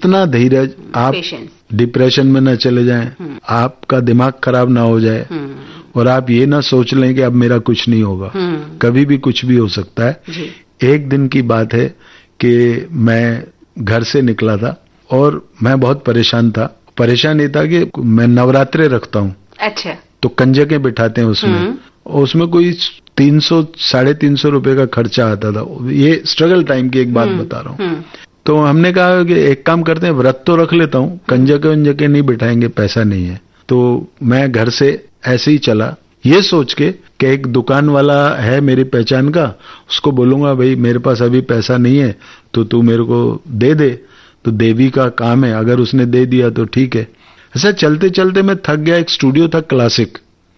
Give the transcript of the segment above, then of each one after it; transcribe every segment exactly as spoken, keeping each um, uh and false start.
इतना धीरज, आप डिप्रेशन में न चले जाएं, आपका दिमाग खराब ना हो जाए और आप ये ना सोच लें कि अब मेरा कुछ नहीं होगा, कभी भी कुछ भी हो सकता है। एक दिन की बात है कि मैं घर से निकला था और मैं बहुत परेशान था। परेशान ये था कि मैं नवरात्रे रखता हूँ। अच्छा। तो कंजकें बिठाते हैं उसमें, उसमें कोई तीन सौ साढ़े तीन सौ रुपए का खर्चा आता था। ये स्ट्रगल टाइम की एक बात बता रहा हूँ। तो हमने कहा कि एक काम करते हैं, व्रत तो रख लेता हूँ, कंजके वंजके नहीं बिठाएंगे, पैसा नहीं है। तो मैं घर से ऐसे ही चला, ये सोच के कि एक दुकान वाला है मेरी पहचान का, उसको बोलूंगा भाई मेरे पास अभी पैसा नहीं है तो तू मेरे को दे दे, तो देवी का काम है, अगर उसने दे दिया तो ठीक है। ऐसा चलते चलते मैं थक गया। एक स्टूडियो था क्लासिक,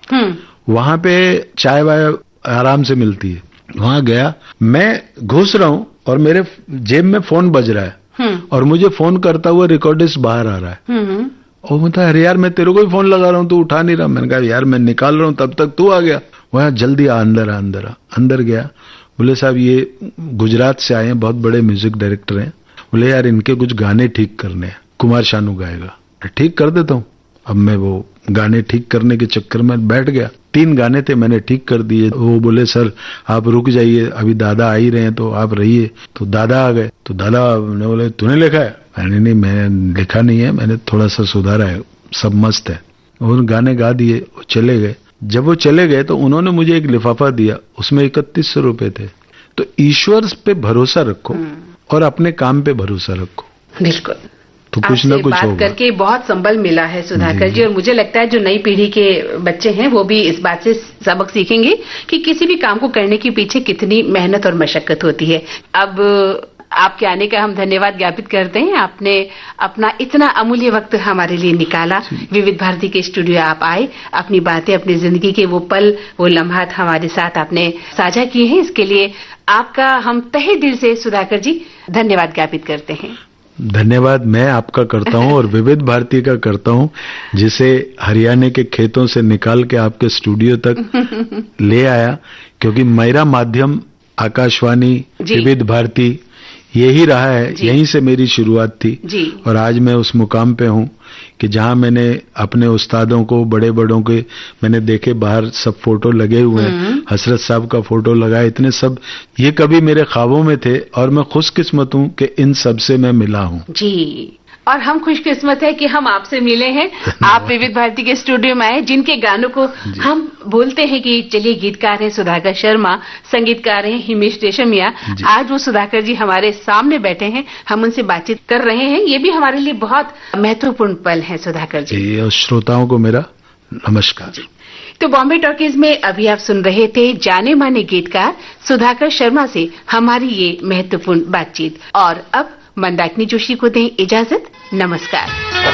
वहां पे चाय वाय आराम से मिलती है, वहां गया, मैं घुस रहा हूं और मेरे जेब में फोन बज रहा है और मुझे फोन करता हुआ रिकॉर्डिस्ट बाहर आ रहा है। और मैं अरे यार मैं तेरे को ही फोन लगा रहा हूं, तू उठा नहीं रहा। मैंने कहा यार मैं निकाल रहा हूं, तब तक तू आ गया। वह जल्दी आ, अंदर आ अंदर आ अंदर गया। बोले साहब ये गुजरात से आए हैं, बहुत बड़े म्यूजिक डायरेक्टर हैं। बोले यार इनके कुछ गाने ठीक करने हैं, कुमार शानू गाएगा। ठीक कर देता हूँ। अब मैं वो गाने ठीक करने के चक्कर में बैठ गया। तीन गाने थे, मैंने ठीक कर दिए। वो बोले सर आप रुक जाइए, अभी दादा आ ही रहे हैं तो आप रहिए। तो दादा आ गए। तो दादा ने बोले तूने लिखा है? मैंने नहीं, मैंने लिखा नहीं है, मैंने थोड़ा सा सुधारा है, सब मस्त है। उन्होंने गाने गा दिए, वो चले गए। जब वो चले गए तो उन्होंने मुझे एक लिफाफा दिया, उसमें इकतीस सौ रुपए थे। तो ईश्वर पे भरोसा रखो और अपने काम पे भरोसा रखो। बिल्कुल। तो कुछ ना कुछ बात होगा। करके बहुत संबल मिला है सुधाकर जी, और मुझे लगता है जो नई पीढ़ी के बच्चे हैं वो भी इस बात से सबक सीखेंगे कि किसी भी काम को करने के पीछे कितनी मेहनत और मशक्कत होती है। अब आपके आने का हम धन्यवाद ज्ञापित करते हैं। आपने अपना इतना अमूल्य वक्त हमारे लिए निकाला, विविध भारती के स्टूडियो आप आए, अपनी बातें, अपनी जिंदगी के वो पल, वो लम्हात हमारे साथ आपने साझा किए हैं। इसके लिए आपका हम तहे दिल से सुधाकर जी धन्यवाद ज्ञापित करते हैं। धन्यवाद मैं आपका करता हूं और विविध भारती का करता हूं, जिसे हरियाणा के खेतों से निकाल के आपके स्टूडियो तक ले आया, क्योंकि मेरा माध्यम आकाशवाणी, विविध भारती यही रहा है। यहीं से मेरी शुरुआत थी और आज मैं उस मुकाम पे हूं कि जहां मैंने अपने उस्तादों को, बड़े बड़ों के मैंने देखे, बाहर सब फोटो लगे हुए हैं, हसरत साहब का फोटो लगा, इतने सब, ये कभी मेरे ख्वाबों में थे और मैं खुशकिस्मत हूं कि इन सब से मैं मिला हूं। जी, और हम खुशकिस्मत है कि हम आपसे मिले हैं। आप विविध भारती के स्टूडियो में आए, जिनके गानों को हम बोलते हैं कि चलिए गीतकार हैं सुधाकर शर्मा, संगीतकार हैं हिमेश रेशमिया। आज वो सुधाकर जी हमारे सामने बैठे हैं, हम उनसे बातचीत कर रहे हैं। ये भी हमारे लिए बहुत महत्वपूर्ण पल है सुधाकर जी। जी, और श्रोताओं को मेरा नमस्कार। जी। तो बॉम्बे टॉकीज में अभी आप सुन रहे थे जाने माने गीतकार सुधाकर शर्मा से हमारी ये महत्वपूर्ण बातचीत। और अब मंदाकिनी जोशी को दें इजाजत। नमस्कार।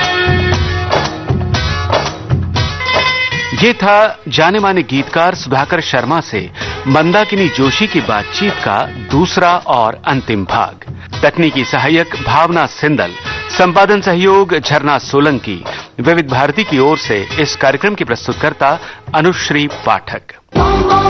ये था जाने माने गीतकार सुधाकर शर्मा से मंदाकिनी जोशी की बातचीत का दूसरा और अंतिम भाग। तकनीकी सहायक भावना सिंदल, संपादन सहयोग झरना सोलंकी। विविध भारती की ओर से इस कार्यक्रम की प्रस्तुतकर्ता अनुश्री पाठक।